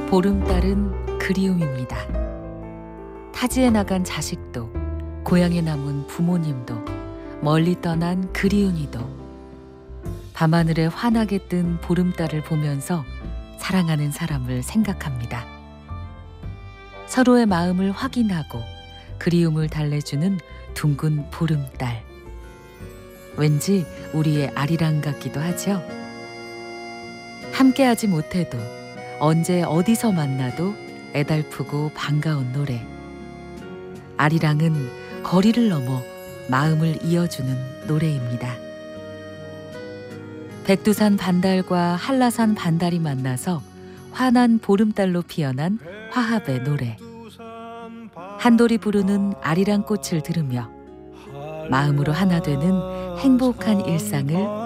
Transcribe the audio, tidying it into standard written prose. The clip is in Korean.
보름달은 그리움입니다. 타지에 나간 자식도, 고향에 남은 부모님도, 멀리 떠난 그리운이도 밤하늘에 환하게 뜬 보름달을 보면서 사랑하는 사람을 생각합니다. 서로의 마음을 확인하고 그리움을 달래주는 둥근 보름달. 왠지 우리의 아리랑 같기도 하죠. 함께하지 못해도 언제 어디서 만나도 애달프고 반가운 노래. 아리랑은 거리를 넘어 마음을 이어주는 노래입니다. 백두산 반달과 한라산 반달이 만나서 환한 보름달로 피어난 화합의 노래. 한돌이 부르는 아리랑 꽃을 들으며 마음으로 하나 되는 행복한 일상을